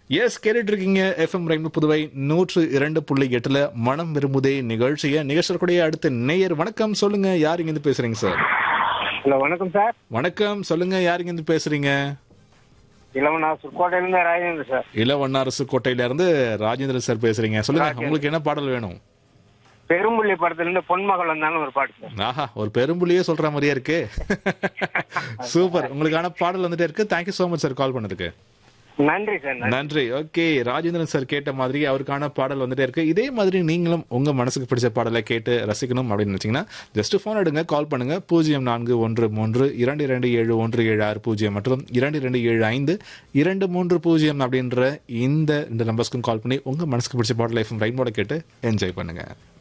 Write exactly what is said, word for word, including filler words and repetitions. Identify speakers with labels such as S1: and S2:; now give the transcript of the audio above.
S1: S கேட்டுட்டு இருக்கீங்க FM rainbow Puduvai நூற்று இரண்டு புள்ளி எட்டுல மனம் விரும்புதே நிகழ்ச்சியை நிகழ்ச்சியக்கூடிய அடுத்த நேயர் வணக்கம் சொல்லுங்க யார் இங்க இருந்து பேசுறீங்க சார்?
S2: ஹலோ வணக்கம் சார்.
S1: வணக்கம் சொல்லுங்க யார் இங்க இருந்து பேசுறீங்க?
S2: இளவனாசு கோட்டையிலிருந்து ராஜேந்திரன் சார்.
S1: இளவண்ணாரசு கோட்டையில இருந்து ராஜேந்திரன் சார் பேசுறீங்க. சொல்லுங்க உங்களுக்கு என்ன பாடல் வேணும்?
S2: பெரும்புள்ளி படத்திலிருந்து பொன்மகள் வந்தாலும் ஒரு பாட்டு சார்.
S1: ஆஹா ஒரு பெரும்புள்ளியே சொல்ற மாதிரியே இருக்கு. சூப்பர். உங்களுக்கான பாடல் வந்துட்டே இருக்கு. Thank you so much sir call பண்ணதுக்கு.
S2: நன்றி சார்.
S1: நன்றி. ஓகே ராஜேந்திரன் சார் கேட்ட மாதிரி அவருக்கான பாடல் வந்துட்டே இருக்கு. இதே மாதிரி நீங்களும் உங்க மனசுக்கு பிடிச்ச பாடலை கேட்டு ரசிக்கணும் அப்படின்னு நினைச்சீங்கன்னா ஜஸ்ட் போன் எடுங்க, கால் பண்ணுங்க. பூஜ்ஜியம் நான்கு ஒன்று மூன்று இரண்டு இரண்டு ஏழு ஒன்று ஏழு ஆறு பூஜ்ஜியம் மற்றும் இரண்டு இரண்டு ஏழு ஐந்து இரண்டு மூன்று பூஜ்ஜியம் அப்படின்ற இந்த ரெண்டு நம்பர்ஸ்க்கும் கால் பண்ணி உங்க மனசுக்கு பிடிச்ச பாடல் லைஃப் ரைட் மோட கேட்டு என்ஜாய் பண்ணுங்க.